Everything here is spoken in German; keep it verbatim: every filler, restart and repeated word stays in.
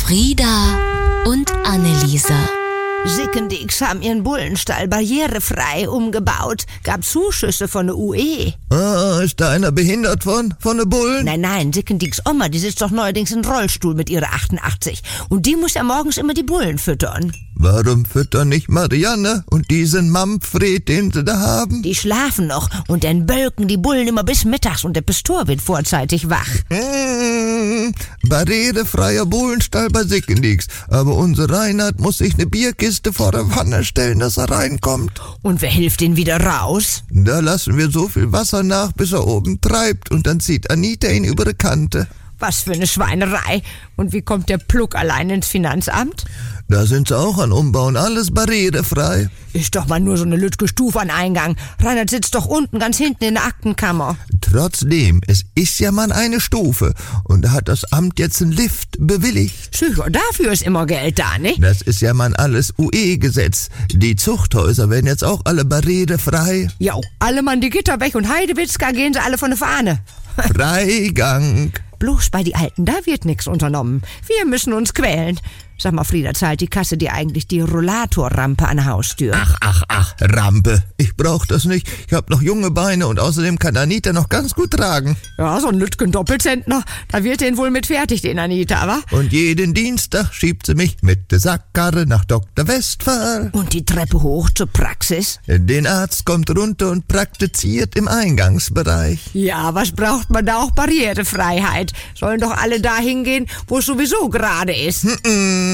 Frieda und Anneliese. Sickendix haben ihren Bullenstall barrierefrei umgebaut. Gab Zuschüsse von der U E. Ah, ist da einer behindert von, von den Bullen? Nein, nein, Sickendix Oma, die sitzt doch neuerdings im Rollstuhl mit ihrer achtundachtzig. Und die muss ja morgens immer die Bullen füttern. Warum füttern nicht Marianne und diesen Manfred, den sie da haben? Die schlafen noch und dann bölken die Bullen immer bis mittags und der Pastor wird vorzeitig wach. Mmh, barrierefreier Bullenstall bei Sickendix. Aber unser Reinhard muss sich eine Bierkiste vor der Wanne stellen, dass er reinkommt. Und wer hilft ihn wieder raus? Da lassen wir so viel Wasser nach, bis er oben treibt und dann zieht Anita ihn über die Kante. Was für eine Schweinerei. Und wie kommt der Pluck allein ins Finanzamt? Da sind sie auch an Umbauen, alles barrierefrei. Ist doch mal nur so eine lütge Stufe an Eingang. Reinhard sitzt doch unten ganz hinten in der Aktenkammer. Trotzdem, es ist ja mal eine Stufe. Und da hat das Amt jetzt einen Lift bewilligt. Sicher, dafür ist immer Geld da, nicht? Das ist ja mal alles U E-Gesetz. Die Zuchthäuser werden jetzt auch alle barrierefrei. Jo, alle Mann die Gitterbech und Heidewitzka gehen sie alle von der Fahne. Freigang. Bloß bei die Alten, da wird nichts unternommen. Wir müssen uns quälen. Sag mal, Frieda, zahlt die Kasse dir eigentlich die Rollatorrampe an der Haustür? Ach, ach, ach, Rampe. Ich brauch das nicht. Ich hab noch junge Beine und außerdem kann Anita noch ganz gut tragen. Ja, so ein Lütgen Doppelzentner, da wird den wohl mit fertig, den Anita, wa? Und jeden Dienstag schiebt sie mich mit der Sackkarre nach Doktor Westphal. Und die Treppe hoch zur Praxis? Den Arzt kommt runter und praktiziert im Eingangsbereich. Ja, was braucht man da auch Barrierefreiheit? Sollen doch alle da hingehen, wo es sowieso gerade ist. Mm-mm.